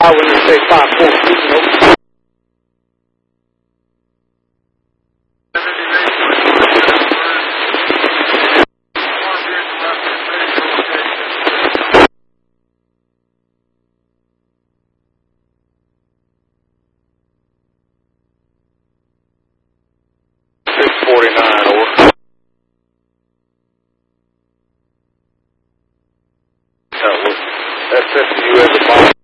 when you say 514, over. That's you as a